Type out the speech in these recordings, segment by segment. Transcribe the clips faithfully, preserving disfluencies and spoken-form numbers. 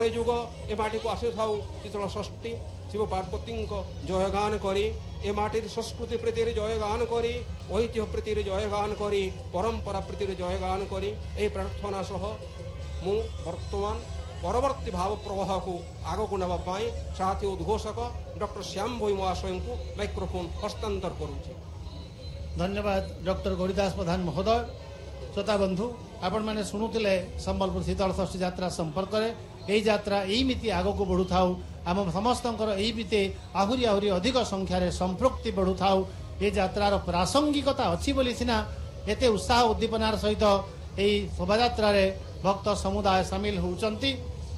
जुग ए माटी को आसी था शीतल षष्ठी शिव पार्वती जयगान करी ए माटी संस्कृति प्रीति जयगान करी ऐतिह्य प्रीति जयगान करी परंपरा प्रीति जयगान करी ए प्रार्थना सह मु वर्तमान परवर्ती भाव प्रवाह को आग को नापी साथी उद्घोषक डॉक्टर श्याम भोई महाशय को माइक्रोफोन हस्तांतर करुचे। धन्यवाद डॉक्टर गौरीदास प्रधान महोदय। श्रोता बंधु आपण मैंने शुणुले संबलपुर शीतल षष्ठी यात्रा संपर्क में यही यात्रा यहीमिति आग को बढ़ू थाउ आम समस्त यहीमिति आहरी आहरी अधिक संख्यार संपृक्ति बढ़ू थाउ ये यात्रार प्रासंगिकता अच्छी बोली सिना एते उत्साह उद्दीपनार सहित यही शोभा भक्त समुदाय सामिल होउचंती।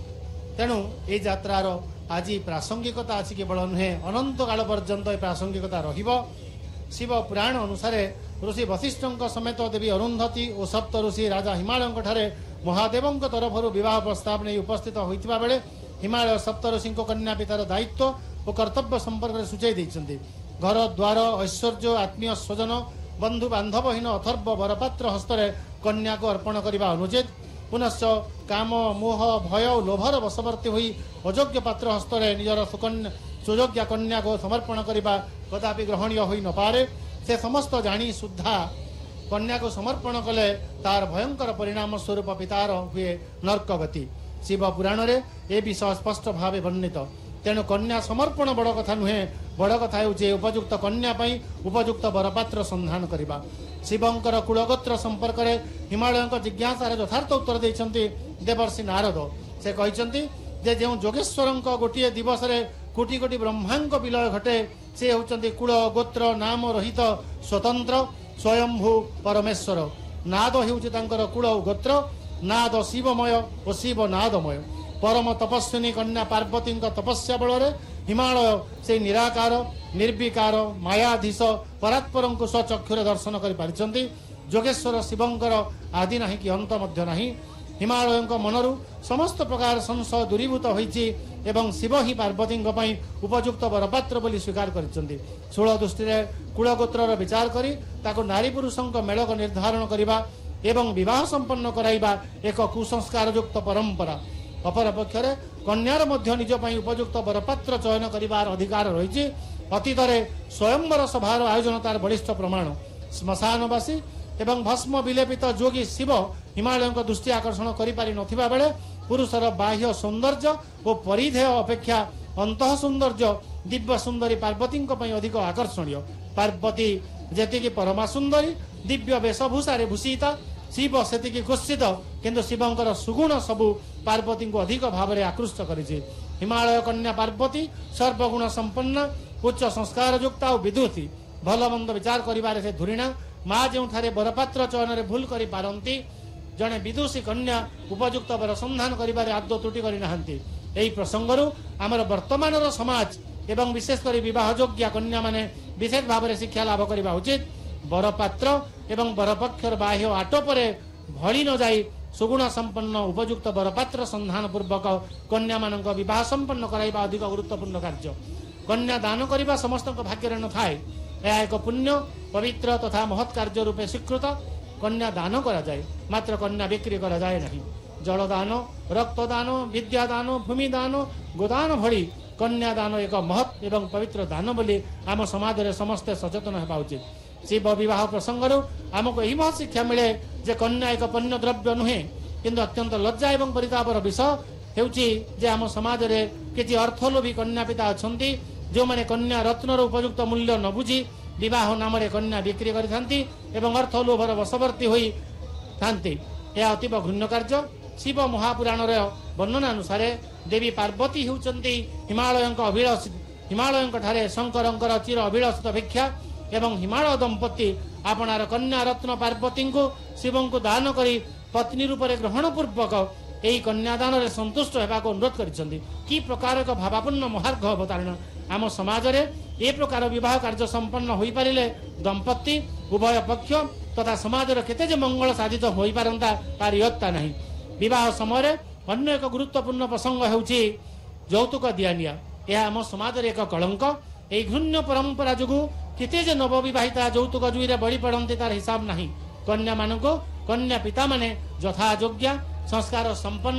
तेणु ये यात्रार आज प्रासंगिकता अच्छी केवल नुहे अनंत काल पर्यंत प्रासंगिकता रहिबो। शिव पुराण अनुसार ऋषि वशिष्ठ समेत देवी अरुंधति और सप्त ऋषि राजा हिमालय ठारे महादेव तरफ विवाह प्रस्ताव नहीं उपस्थित होता बेले हिमालय सप्त ऋषि कन्या पितार दायित्व और कर्तव्य संपर्क में सूचाई देते। घर द्वार ऐश्वर्य आत्मीय स्वजन बंधु बांधवहीन अथर्व वरपात्र हस्तरे कन्या को अर्पण करने अनुचित। पुनश्च काम मोह भय लोभर वशवर्ती हुई अयोग्य पात्र हस्तरे निजर सुकन्या सुयोग्य कन्या को समर्पण करने कदापि ग्रहणीय हो न पारे। से समस्त जानी सुधा कन्या को समर्पण कले तार भयंकर परिणाम स्वरूप पितार हुए नर्क गति। शिव पुराण रे ए विषय स्पष्ट भाव वर्णित। तेणु कन्या समर्पण बड़ कथा नुहे बड़ कथा होचे उपयुक्त कन्या पई उपयुक्त वरपात्र संधान करबा। शिवंकर कुलगोत्र संपर्क में हिमालय जिज्ञासार यथार्थ उत्तर देइछंती देवर्षि नारद। से कहिछंती जे जो जोगेश्वर गोटे दिवस रे कोटि कोटि ब्रह्मांक विलय घटे से होचंती कुल गोत्र नाम रहित स्वतंत्र स्वयंभू परमेश्वर। नाद हेउची तांकर कुल गोत्र नाद शिवमय और शिव नादमय। परम तपस्विनी कन्या पार्वती तपस्या बल हिमालय से निराकार निर्विकार मायाधीश परात्पर को स्वचक्षुरे दर्शन कर पारिछंती। जोगेश्वर शिवंकर आदि नहीं कि अंत मध्य नहीं। हिमालय मनरू समस्त प्रकार संशय दूरीभूत होइछि एवं शिव ही पार्वती उपयुक्त वरपात्र बोली स्वीकार करिसेंती। षोल दृष्टि कुलगोत्र विचार करी ताको नारी पुरुषों मेलक निर्धारण करने एवं विवाह संपन्न कराइबा एक कुसंस्कार युक्त परंपरा। अपर पक्षरे कन्यार मध्य निज पई उपयुक्त वरपात्र चयन करिबार अधिकार रहिछि। अतीतरे स्वयंवर सभार आयोजन तार बलिष्ठ प्रमाण। श्मशानवासी एवं भस्म विलेपित जोगी शिव हिमालय दृष्टि आकर्षण करि नथिबा बेले पुरुषर बाह्य सौंदर्य और परिधेय अपेक्षा अंतः सौंदर्य दिव्य सुंदरी पार्वती अधिक आकर्षणीय। पार्वती जेतिकी परमा सुंदरी दिव्य वेशभूषार भूषिता शिव सेतिकी कुत्सित किंतु शिवंकर सुगुण सबु पार्वती को अधिक भाव में आकृष्ट करिछि। हिमालय कन्या पार्वती सर्वगुण संपन्न उच्च संस्कार युक्ता और विदुषी भल मंद विचार करिबारे से धुरीणा। माँ जो वरपात्र चयन में भूल करि पारंती जड़े विदुषी कन्या उपयुक्त वर संधान करिबारे आदौ त्रुटि करि नाहंती। एही प्रसंगरु आमर वर्तमान समाज एवं विशेषकर विवाहयोग्य कन्या माने विशेष भाव में शिक्षा लाभ करने उचित। वरपात्र एवं वरपक्षर बाह्य आटोपरे भली न जाई सुगुण संपन्न उपयुक्त वरपात्र संधान पूर्वक कन्या मान विवाह संपन्न कराइबा अधिक गुरुत्वपूर्ण कार्य। कन्या दान करने समस्त भाग्य न थाए। यह एक पुण्य पवित्र तथा महत् कार्य रूपे स्वीकृत। कन्या दान करा जाए मात्र कन्या बिक्री करा जाए नहीं। जलदान रक्तदान विद्यादान भूमिदान गोदान भली कन्यादान एक महत् एवं पवित्र दान बोली आम समाज में समस्ते सचेतन होगा उचित। शिव विवाह प्रसंग आमको यही महत् शिक्षा मिले जे कन्या एक पण्य द्रव्य नुहे किंतु अत्यंत लज्जा एवं परितापर विषय हेउची जे आम समाज में किसी अर्थलोभी कन्या पिता अछंती जो माने कन्या रत्नर उपयुक्त मूल्य न बुझी विवाह नाम कन्या बिक्री करिथांती एवं अर्थ लोभर वशवर्ती होई थांती। यह अतीव घृण्य कार्य। शिव महापुराण वर्णना अनुसार देवी पार्वती होउचंती हिमालय अभिलाष हिमालय ठारे शंकर चिर अभिलाषित भिक्षा एवं हिमालय दंपति आपणार कन्या रत्न पार्वती को शिव को दान करी पत्नी रूप में ग्रहण पूर्वक यही कन्यादान में संतुष्ट होगा अनुरोध करिसेंती। कि प्रकार एक भावापूर्ण महार्घ अवतारण आम समाज रे ए प्रकार विवाह कार्य संपन्न हो पारे दंपति उभय पक्ष तथा समाज केते जे मंगल साधित हो पारंता तार योग्यता नहीं। विवाह समय अन्य एक गुरुत्वपूर्ण प्रसंग होउची यौतुक दियानिया। यह आम समाज रे एक कलंक। यही घृण्य परंपरा जुगु केते जे नवविवाहिता यौतुक जुईरे बड़ी पड़ती तार हिसाब नहीं। कन्या मानक कन्या पिता माने यथा योग्य संस्कार संपन्ना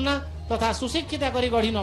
तथा सुशिक्षिता करी गढ़ी न